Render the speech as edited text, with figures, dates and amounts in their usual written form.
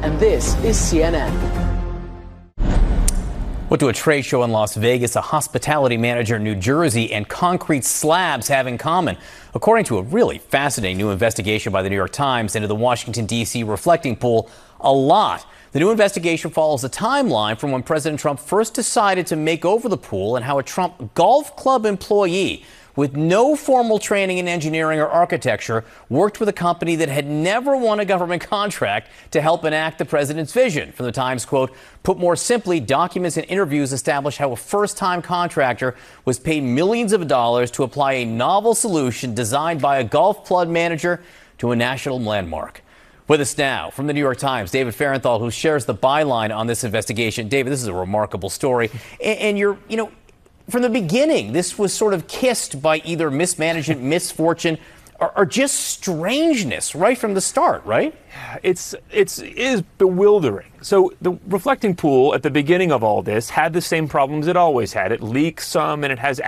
and this is CNN. What do a trade show in Las Vegas, a hospitality manager in New Jersey, and concrete slabs have in common? According to a really fascinating new investigation by the New York Times into the Washington, D.C. reflecting pool, a lot. The new investigation follows a timeline from when President Trump first decided to make over the pool and how a Trump golf club employee with no formal training in engineering or architecture worked with a company that had never won a government contract to help enact the president's vision. From the Times, quote, put more simply, documents and interviews establish how a first-time contractor was paid millions of dollars to apply a novel solution designed by a golf club manager to a national landmark. With us now from the New York Times, David Fahrenthold, who shares the byline on this investigation. David, this is a remarkable story. And you're, from the beginning, this was sort of kissed by either mismanagement, misfortune, or just strangeness right from the start, right? It is bewildering. So the reflecting pool at the beginning of all this had the same problems it always had. It leaks some and it has